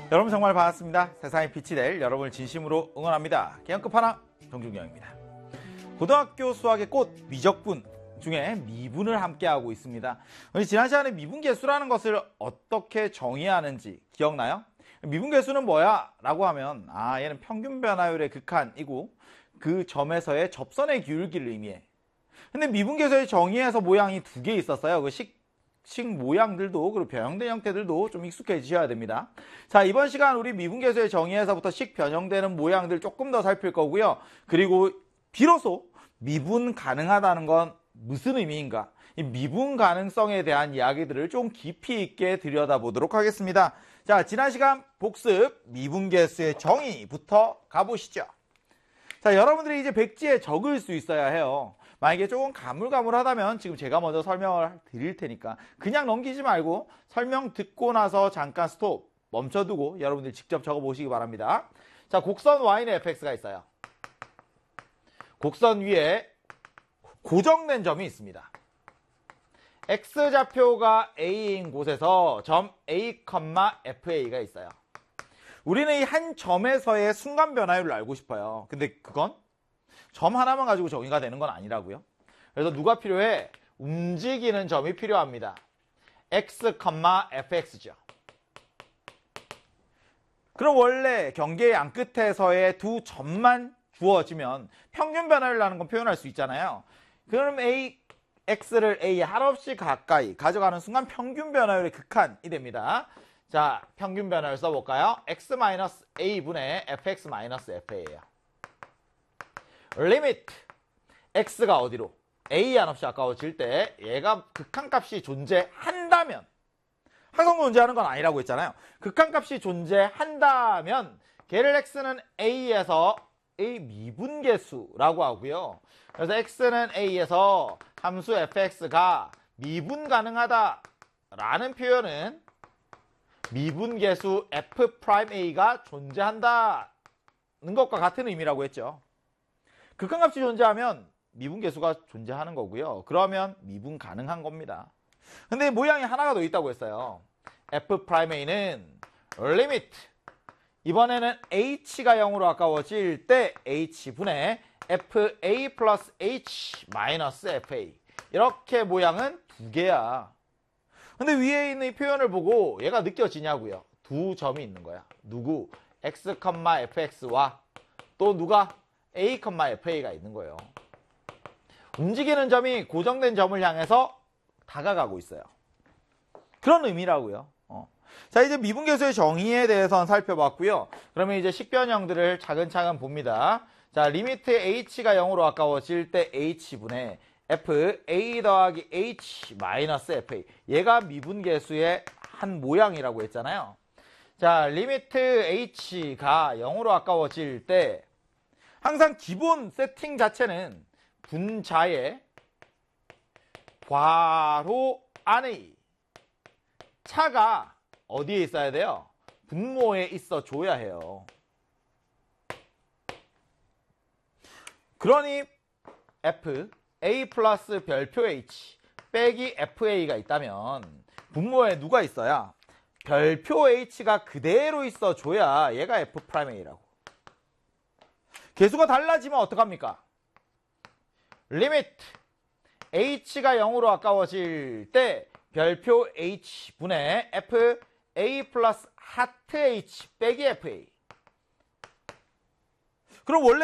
여러분 정말 반갑습니다. 세상에 빛이 될 여러분을 진심으로 응원합니다. 개연 끝판왕 정준영입니다. 고등학교 수학의 꽃 미적분 중에 미분을 함께하고 있습니다. 지난 시간에 미분계수라는 것을 어떻게 정의하는지 기억나요? 미분계수는 뭐야? 라고 하면 얘는 평균 변화율의 극한이고 그 점에서의 접선의 기울기를 의미해. 근데 미분계수의 정의에서 모양이 두 개 있었어요. 그 식 모양들도 그리고 변형된 형태들도 좀 익숙해지셔야 됩니다. 자, 이번 시간 우리 미분계수의 정의에서부터 식 변형되는 모양들 조금 더 살필 거고요. 그리고 비로소 미분 가능하다는 건 무슨 의미인가? 이 미분 가능성에 대한 이야기들을 좀 깊이 있게 들여다보도록 하겠습니다. 자, 지난 시간 복습 미분계수의 정의부터 가보시죠. 자, 여러분들이 이제 백지에 적을 수 있어야 해요. 만약에 조금 가물가물하다면 지금 제가 먼저 설명을 드릴 테니까 그냥 넘기지 말고 설명 듣고 나서 잠깐 스톱 멈춰두고 여러분들 직접 적어보시기 바랍니다. 자, 곡선 y는 fx가 있어요. 곡선 위에 고정된 점이 있습니다. x좌표가 a인 곳에서 점 a, fa가 있어요. 우리는 이 한 점에서의 순간 변화율을 알고 싶어요. 근데 그건 점 하나만 가지고 정의가 되는 건 아니라고요. 그래서 누가 필요해? 움직이는 점이 필요합니다. x, fx죠. 그럼 원래 경계의 양끝에서의 두 점만 주어지면 평균 변화율이라는 건 표현할 수 있잖아요. 그럼 x를 a에 한없이 가까이 가져가는 순간 평균 변화율의 극한이 됩니다. 자, 평균 변화율 써볼까요? x-a분의 fx-fa예요. 리미트 x가 어디로? a 한없이 가까워질 때 얘가 극한값이 존재한다면, 항상 존재하는 건 아니라고 했잖아요. 극한값이 존재한다면 걔를 x는 a에서 a 미분계수라고 하고요. 그래서 x는 a에서 함수 fx가 미분 가능하다라는 표현은 미분계수 f'a가 존재한다는 것과 같은 의미라고 했죠. 극한값이 존재하면 미분계수가 존재하는 거고요. 그러면 미분 가능한 겁니다. 근데 모양이 하나가 더 있다고 했어요. f'a는 리미트 이번에는 h가 0으로 가까워질 때 h분의 fa 플러스 h 마이너스 fa 이렇게 모양은 두 개야. 근데 위에 있는 이 표현을 보고 얘가 느껴지냐고요. 두 점이 있는 거야. 누구? x, fx와 또 누가? a, fa가 있는 거예요. 움직이는 점이 고정된 점을 향해서 다가가고 있어요. 그런 의미라고요. 자, 이제 미분계수의 정의에 대해서는 살펴봤고요. 그러면 이제 식변형들을 차근차근 봅니다. 자, 리미트 h가 0으로 가까워질 때 h분의 fa 더하기 h 마이너스 fa 얘가 미분계수의 한 모양이라고 했잖아요. 자, 리미트 h가 0으로 가까워질 때 항상 기본 세팅 자체는 분자의 괄호 안에 차가 어디에 있어야 돼요? 분모에 있어 줘야 해요. 그러니 f, a 플러스 별표 h 빼기 fa가 있다면 분모에 누가 있어야? 별표 h가 그대로 있어 줘야 얘가 f'a라고. 개수가 달라지면 어떡합니까? 리미트 h가 0으로 가까워질 때 별표 h분의 fa 플러스 하트 h 빼기 fa. 그럼 원래